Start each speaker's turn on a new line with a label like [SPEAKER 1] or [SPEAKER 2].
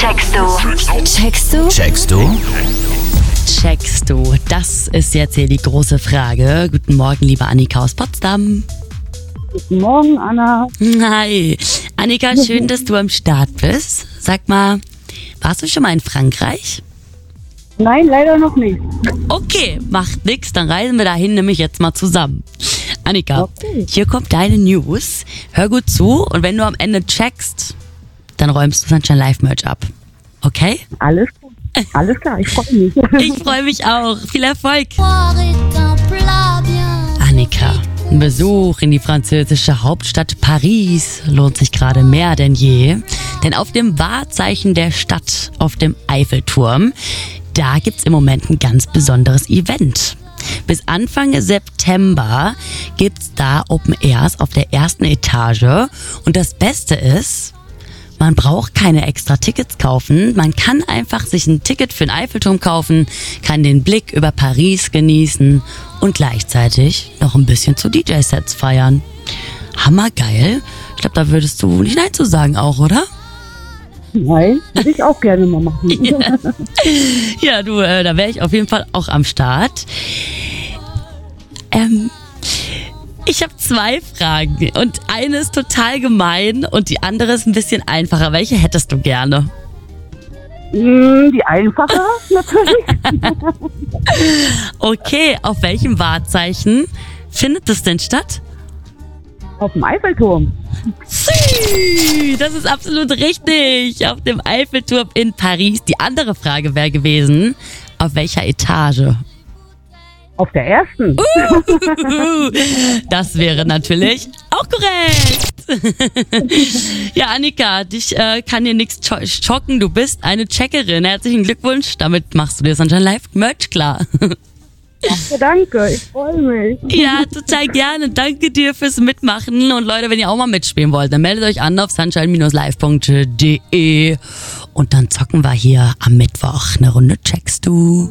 [SPEAKER 1] Checkst du? Das ist jetzt hier die große Frage. Guten Morgen, liebe Annika aus Potsdam.
[SPEAKER 2] Guten Morgen, Anna.
[SPEAKER 1] Hi. Annika, schön, dass du am Start bist. Sag mal, warst du schon mal in Frankreich?
[SPEAKER 2] Nein, leider noch nicht.
[SPEAKER 1] Okay, macht nix, dann reisen wir dahin nämlich jetzt mal zusammen. Annika,
[SPEAKER 2] Okay.
[SPEAKER 1] Hier kommt deine News. Hör gut zu und wenn du am Ende checkst, dann räumst du Sunshine Live Merch ab. Okay?
[SPEAKER 2] Alles klar, ich freue mich.
[SPEAKER 1] Ich freue mich auch. Viel Erfolg. Annika, ein Besuch in die französische Hauptstadt Paris lohnt sich gerade mehr denn je. Denn auf dem Wahrzeichen der Stadt, auf dem Eiffelturm, da gibt's im Moment ein ganz besonderes Event. Bis Anfang September gibt's da Open Airs auf der ersten Etage. Und das Beste ist, man braucht keine extra Tickets kaufen. Man kann einfach sich ein Ticket für den Eiffelturm kaufen, kann den Blick über Paris genießen und gleichzeitig noch ein bisschen zu DJ-Sets feiern. Hammergeil. Ich glaube, da würdest du nicht Nein zu sagen auch, oder?
[SPEAKER 2] Nein, würde ich auch gerne mal machen.
[SPEAKER 1] Ja, du, da wäre ich auf jeden Fall auch am Start. Ich habe 2 Fragen und eine ist total gemein und die andere ist ein bisschen einfacher. Welche hättest du gerne?
[SPEAKER 2] Die einfache, natürlich.
[SPEAKER 1] Okay, auf welchem Wahrzeichen findet es denn statt?
[SPEAKER 2] Auf dem Eiffelturm.
[SPEAKER 1] Das ist absolut richtig. Auf dem Eiffelturm in Paris. Die andere Frage wäre gewesen, auf welcher Etage?
[SPEAKER 2] Auf der ersten.
[SPEAKER 1] Das wäre natürlich auch korrekt. Ja, Annika, dich kann dir nichts schocken. Du bist eine Checkerin. Herzlichen Glückwunsch. Damit machst du dir Sunshine Live Merch klar.
[SPEAKER 2] Danke, ich freue mich.
[SPEAKER 1] Ja, total gerne. Danke dir fürs Mitmachen. Und Leute, wenn ihr auch mal mitspielen wollt, dann meldet euch an auf sunshine-live.de. Und dann zocken wir hier am Mittwoch eine Runde Checkst du.